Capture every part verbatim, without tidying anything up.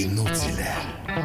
Инутиля.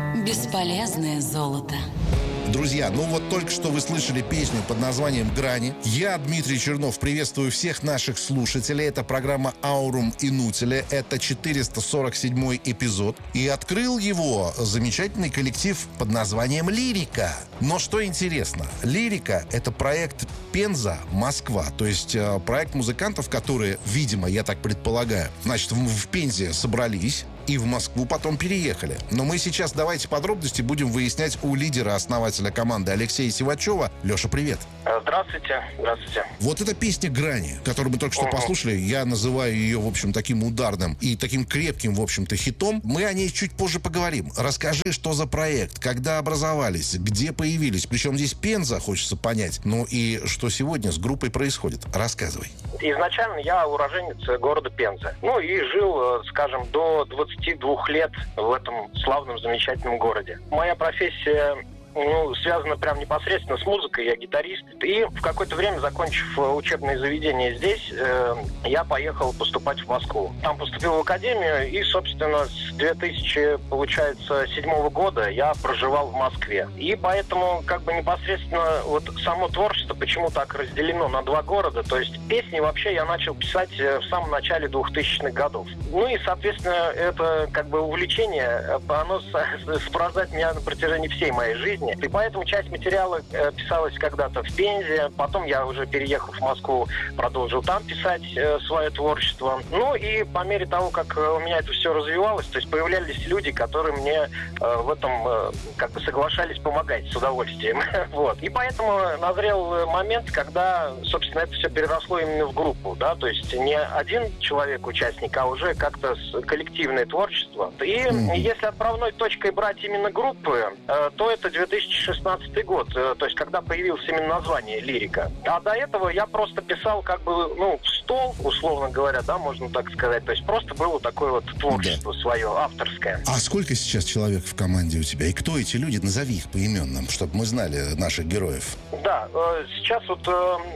Бесполезное золото. Друзья, ну вот только что вы слышали песню под названием «Грани». Я, Дмитрий Чернов, приветствую всех наших слушателей. Это программа «Аурум Инутиля». Это четыреста сорок седьмой эпизод. И открыл его замечательный коллектив под названием «Лирика». Но что интересно, «Лирика» — это проект Пенза, Москва. То есть э, проект музыкантов, которые, видимо, я так предполагаю, значит, в, в Пензе собрались и в Москву потом переехали. Но мы сейчас давайте подробности будем выяснять у лидера, основателя команды Алексея Сивачева. Леша, привет. Здравствуйте. Здравствуйте. Вот эта песня «Грани», которую мы только что uh-huh. послушали, я называю ее, в общем, таким ударным и таким крепким, в общем-то, хитом. Мы о ней чуть позже поговорим. Расскажи, что за проект, когда образовались, где появились. Причем здесь Пенза, хочется понять. Ну и что сегодня с группой происходит. Рассказывай. Изначально я уроженец города Пенза. Ну и жил, скажем, до двадцати двух лет в этом славном, замечательном городе. Моя профессия... Ну, связано прям непосредственно с музыкой, я гитарист. И в какое-то время, закончив учебное заведение здесь, э, я поехал поступать в Москву. Там поступил в академию, и, собственно, с две тысячи, получается, седьмого года я проживал в Москве. И поэтому, как бы, непосредственно вот само творчество почему так разделено на два города. То есть песни вообще я начал писать в самом начале двухтысячных годов. Ну и, соответственно, это, как бы, увлечение, оно сопровождает меня на протяжении всей моей жизни. И поэтому часть материала э, писалась когда-то в Пензе. Потом я уже, переехав в Москву, продолжил там писать э, свое творчество. Ну и по мере того, как у меня это все развивалось, то есть появлялись люди, которые мне э, в этом э, как бы соглашались помогать с удовольствием. Вот. И поэтому назрел момент, когда, собственно, это все переросло именно в группу. Да? То есть не один человек участник, а уже как-то коллективное творчество. И mm-hmm. если отправной точкой брать именно группы, э, то это две тысячи шестнадцатый год, то есть когда появилось именно название «Лирика». А до этого я просто писал как бы, ну, в стол, условно говоря, да, можно так сказать. То есть просто было такое вот творчество да. свое, авторское. А сколько сейчас человек в команде у тебя? И кто эти люди? Назови их поименным, чтобы мы знали наших героев. Да, сейчас вот,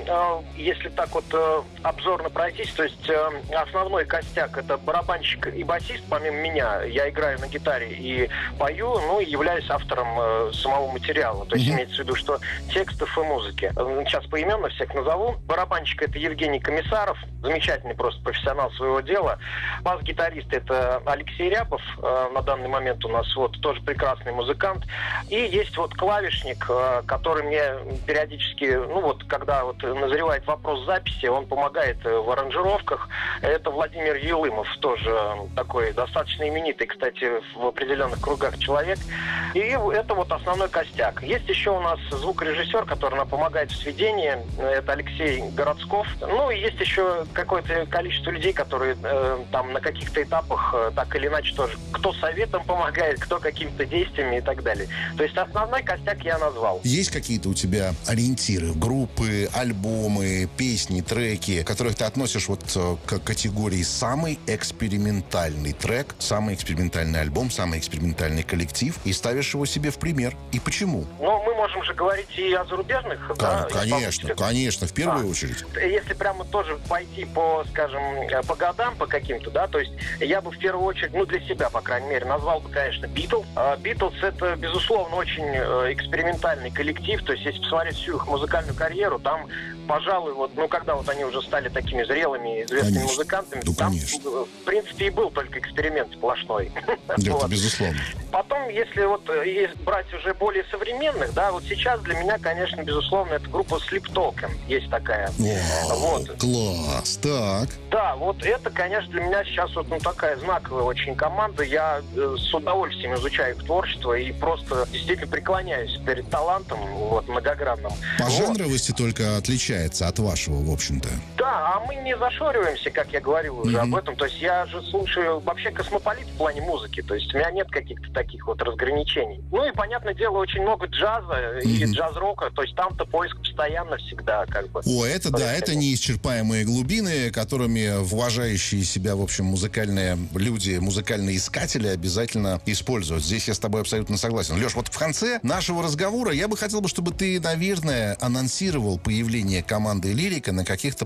если так вот обзорно пройтись, то есть основной костяк — это барабанщик и басист. Помимо меня, я играю на гитаре и пою, ну, и являюсь автором самого материала. То есть mm-hmm. имеется в виду, что текстов и музыки. Сейчас поименно всех назову. Барабанщик — это Евгений Комиссаров, замечательный просто профессионал своего дела. Бас-гитарист — это Алексей Рябов, на данный момент у нас вот тоже прекрасный музыкант. И есть вот клавишник, который мне периодически, ну вот, когда вот назревает вопрос записи, он помогает в аранжировках. Это Владимир Елымов, тоже такой достаточно именитый, кстати, в определенных кругах человек. И это вот основной костяк. Есть еще у нас звукорежиссер, который нам помогает в сведении. Это Алексей Городсков. Ну и есть еще какое-то количество людей, которые э, там на каких-то этапах э, так или иначе тоже. Кто советом помогает, кто какими-то действиями и так далее. То есть основной костяк я назвал. Есть какие-то у тебя ориентиры, группы, альбомы, песни, треки, которых ты относишь вот к категории самый экспериментальный трек, самый экспериментальный альбом, самый экспериментальный коллектив и ставишь его себе в пример? И почему? Ну, мы можем же говорить и о зарубежных. К- да, конечно, конечно, в первую а, очередь. Если прямо тоже пойти по, скажем, по годам, по каким-то, да, то есть я бы в первую очередь, ну, для себя, по крайней мере, назвал бы, конечно, Битлз. Битлз — это, безусловно, очень экспериментальный коллектив, то есть если посмотреть всю их музыкальную карьеру, там, пожалуй, вот, ну, когда вот они уже стали такими зрелыми, известными конечно. музыкантами, ну, там, конечно. в принципе, и был только эксперимент сплошной. Это вот. безусловно. Потом, если вот брать уже более современных, да, вот сейчас для меня, конечно, безусловно, это группа Sleep Token, есть такая. Вау, вот. Класс, так. Да, вот это, конечно, для меня сейчас вот, ну, такая знаковая очень команда. Я э, с удовольствием изучаю их творчество и просто действительно преклоняюсь перед талантом вот, многогранным. По вот. жанровости только отличается от вашего, в общем-то. Да, а мы не зашориваемся, как я говорил уже mm-hmm. об этом. То есть я же слушаю вообще космополит в плане музыки. То есть у меня нет каких-то таких вот разграничений. Ну и, понятное дело, очень много джаза mm-hmm. и джаз-рока. То есть там-то поиск постоянно всегда как бы. О, это происходит. Да, это неисчерпаемые глубины, которыми уважающие себя, в общем, музыкальные люди, музыкальные искатели обязательно используют. Здесь я с тобой абсолютно согласен. Леш, вот в конце нашего разговора я бы хотел, чтобы ты, наверное, анонсировал появление команды «Лирика» на каких-то подмостках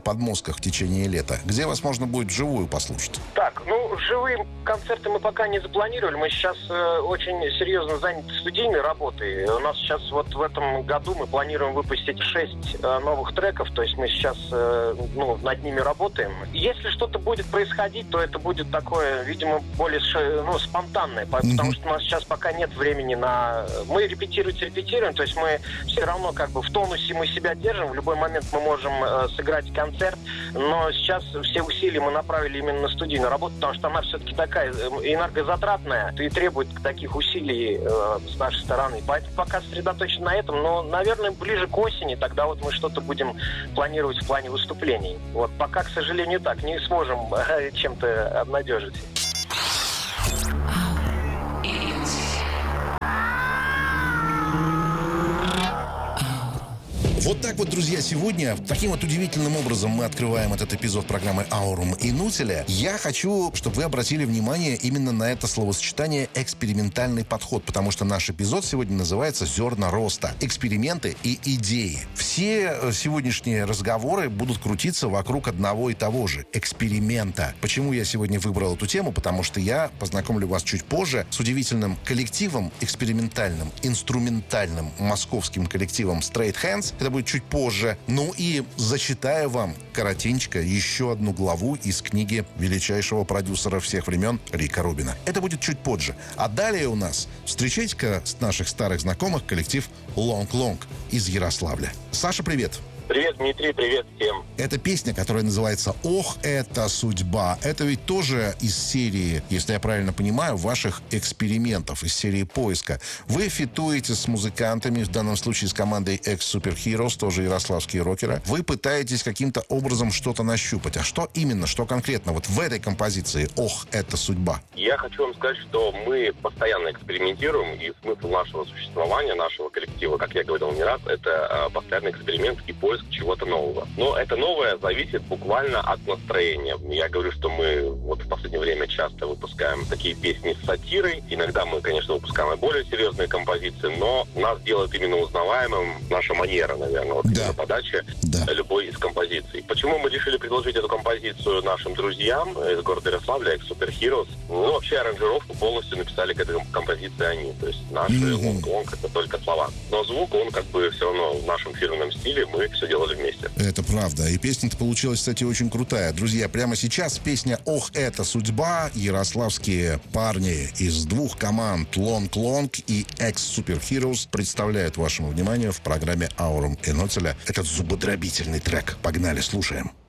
выпусках в течение лета. Где вас можно будет вживую послушать? Так, ну, живые концерты мы пока не запланировали. Мы сейчас э, очень серьезно заняты студийной работой. У нас сейчас вот в этом году мы планируем выпустить шесть э, новых треков. То есть мы сейчас э, ну, над ними работаем. Если что-то будет происходить, то это будет такое, видимо, более ну, спонтанное. Потому mm-hmm. что у нас сейчас пока нет времени на... Мы репетировать репетируем. То есть мы все равно как бы в тонусе мы себя держим. В любой момент мы можем э, сыграть концерт. Но сейчас все усилия мы направили именно на студийную работу, потому что она все-таки такая энергозатратная и требует таких усилий э, с нашей стороны. Поэтому пока сосредоточен на этом, но, наверное, ближе к осени тогда вот мы что-то будем планировать в плане выступлений. Вот пока, к сожалению, так не сможем э, чем-то обнадежить. Вот так вот, друзья, сегодня таким вот удивительным образом мы открываем этот эпизод программы «Аурум Инутиля». Я хочу, чтобы вы обратили внимание именно на это словосочетание «экспериментальный подход», потому что наш эпизод сегодня называется «Зерна роста. Эксперименты и идеи». Все сегодняшние разговоры будут крутиться вокруг одного и того же – эксперимента. Почему я сегодня выбрал эту тему? Потому что я познакомлю вас чуть позже с удивительным коллективом, экспериментальным, инструментальным московским коллективом Straight Hands. Это будет чуть позже. Ну и зачитаю вам коротенько еще одну главу из книги величайшего продюсера всех времен Рика Рубина. Это будет чуть позже. А далее у нас, встречайте-ка с наших старых знакомых, коллектив Long Long из Ярославля. Саша, привет! Привет, Дмитрий, привет всем. Это песня, которая называется «Ох, это судьба». Это ведь тоже из серии, если я правильно понимаю, ваших экспериментов, из серии поиска. Вы фитуете с музыкантами, в данном случае с командой Ex-Super Heroes, тоже ярославские рокеры. Вы пытаетесь каким-то образом что-то нащупать. А что именно, что конкретно вот в этой композиции «Ох, это судьба»? Я хочу вам сказать, что мы постоянно экспериментируем, и смысл нашего существования, нашего коллектива, как я говорил не раз, это постоянный эксперимент и поиск чего-то нового. Но это новое зависит буквально от настроения. Я говорю, что мы вот в последнее время часто выпускаем такие песни с сатирой. Иногда мы, конечно, выпускаем и более серьезные композиции, но нас делает именно узнаваемым наша манера, наверное, вот да. подачи да. любой из композиций. Почему мы решили предложить эту композицию нашим друзьям из города Ярославля, Ex-Super Heroes? Ну, вообще аранжировку полностью написали к этой композиции они. То есть наши mm-hmm. лонг-лонг — это только слова. Но звук, он как бы все равно в нашем фирменном стиле, мы все делали вместе. Это правда. И песня-то получилась, кстати, очень крутая. Друзья, прямо сейчас песня «Ох, это судьба». Ярославские парни из двух команд Long Long и Ex-Super Heroes представляют вашему вниманию в программе «Аурум Инутиля» этот зубодробительный трек. Погнали, слушаем.